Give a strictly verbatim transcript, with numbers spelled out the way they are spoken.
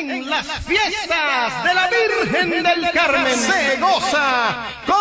en las fiestas de la Virgen del Carmen se goza